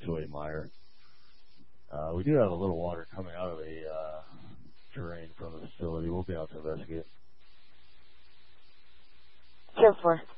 into a mire. We do have a little water coming out of a drain from the facility. We'll be out to investigate. 10-4.